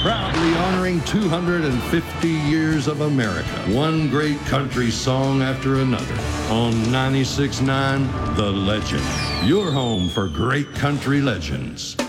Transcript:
proudly honoring 250 years of America. One great country song after another. On 96.9, The Legend. Your home for great country legends.